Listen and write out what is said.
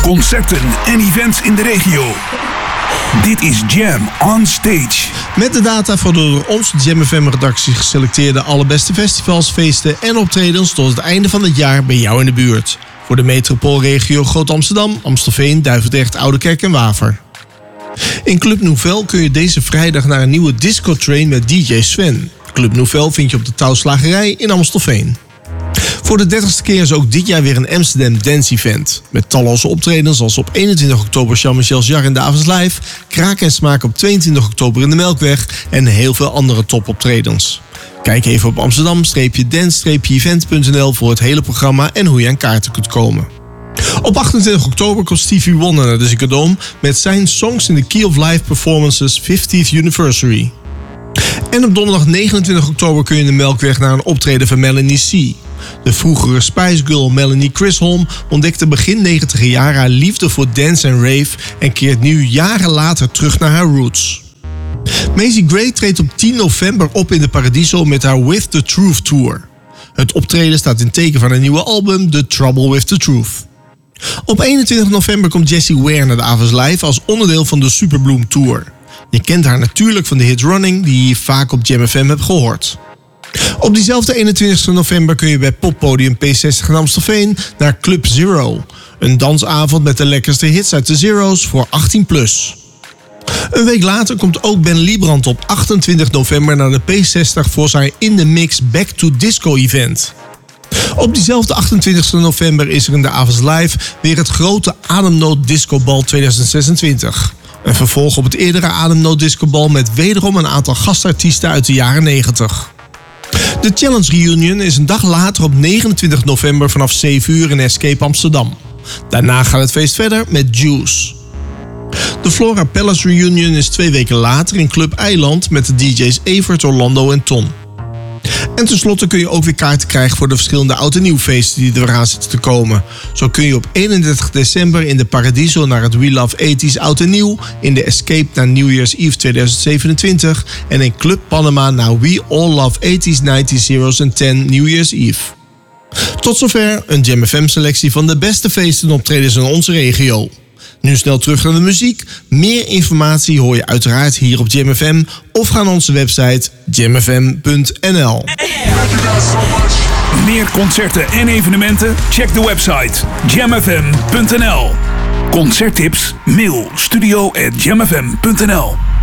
concerten en events in de regio. Dit is Jam on Stage. Met de data voor de door onze Jam FM-redactie geselecteerde allerbeste festivals, feesten en optredens tot het einde van het jaar bij jou in de buurt. Voor de metropoolregio Groot-Amsterdam, Amstelveen, Duivendrecht, Oudekerk en Waver. In Club Nouvelle kun je deze vrijdag naar een nieuwe disco-train met DJ Sven. Club Nouvelle vind je op de Touwslagerij in Amstelveen. Voor de 30ste keer is ook dit jaar weer een Amsterdam Dance Event. Met talloze optredens als op 21 oktober Jean-Michel Jarre in de Avonds Live, Kraak en Smaak op 22 oktober in de Melkweg en heel veel andere topoptredens. Kijk even op amsterdam-dance-event.nl voor het hele programma en hoe je aan kaarten kunt komen. Op 28 oktober komt Stevie Wonder naar de Ziggo Dome met zijn Songs in the Key of Life Performances 50th Anniversary. En op donderdag 29 oktober kun je in de Melkweg naar een optreden van Melanie C. De vroegere Spice Girl Melanie Chisholm ontdekte begin 90 jaar haar liefde voor dance en rave en keert nu jaren later terug naar haar roots. Maisie Gray treedt op 10 november op in de Paradiso met haar With the Truth Tour. Het optreden staat in teken van een nieuwe album, The Trouble with the Truth. Op 21 november komt Jessie Ware naar de Avonds Live als onderdeel van de Superbloom Tour. Je kent haar natuurlijk van de hit Running, die je vaak op Jam FM hebt gehoord. Op diezelfde 21 november kun je bij Poppodium P60 in Amstelveen naar Club Zero. Een dansavond met de lekkerste hits uit de Zero's voor 18+. Een week later komt ook Ben Liebrand op 28 november naar de P60 voor zijn In The Mix Back to Disco event. Op diezelfde 28 november is er in de Avonds Live weer het grote Ademnood Discobal 2026. Een vervolg op het eerdere Ademnood Discobal met wederom een aantal gastartiesten uit de jaren 90. De Challenge Reunion is een dag later op 29 november vanaf 7 uur in Escape Amsterdam. Daarna gaat het feest verder met Juice. De Flora Palace Reunion is 2 weken later in Club Eiland met de DJ's Evert, Orlando en Ton. En tenslotte kun je ook weer kaarten krijgen voor de verschillende oud- en nieuwfeesten die eraan zitten te komen. Zo kun je op 31 december in de Paradiso naar het We Love 80s Oud en Nieuw, in de Escape naar New Year's Eve 2027 en in Club Panama naar We All Love 80s, 90s, Zeros en 10 New Year's Eve. Tot zover een Jam FM selectie van de beste feesten en optredens in onze regio. Nu snel terug naar de muziek. Meer informatie hoor je uiteraard hier op Jam FM of ga naar onze website jamfm.nl. Meer concerten en evenementen? Check de website jamfm.nl. Concerttips? Mail studio@jamfm.nl.